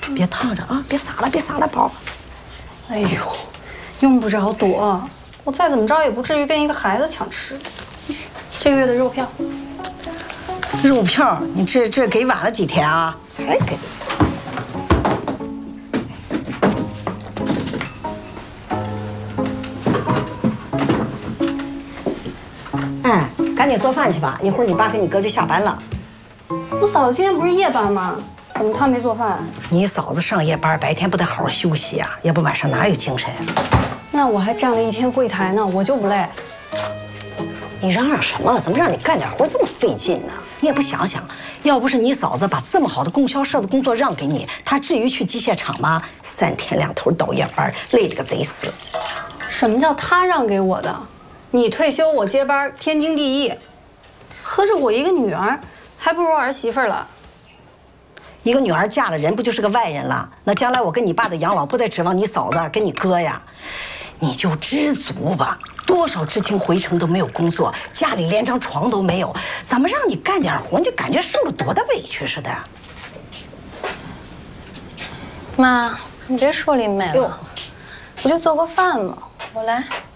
别烫着啊！别撒了，别撒了，宝。 哎呦，用不着躲，我再怎么着也不至于跟一个孩子抢吃。这个月的肉票。 肉票，你这给晚了几天啊？才给。哎，赶紧做饭去吧，一会儿你爸跟你哥就下班了。 我嫂子今天不是夜班吗？怎么她没做饭？ 你嫂子上夜班，白天不得好好休息啊？要不晚上哪有精神呀？ 那我还站了一天柜台呢，我就不累。 你嚷嚷什么？怎么让你干点活这么费劲呢？你也不想想，要不是你嫂子把这么好的供销社的工作让给你，她至于去机械厂吗？3天2头倒夜班，累得个贼死。 什么叫她让给我的？你退休我接班，天经地义。合着我一个女儿，还不如儿媳妇了。 一个女儿嫁了人，不就是个外人了？那将来我跟你爸的养老，不得指望你嫂子跟你哥呀？你就知足吧。多少知青回城都没有工作，家里连张床都没有，怎么让你干点活，你就感觉受了多大委屈似的。 妈，你别说林美了，我就做个饭嘛，我来。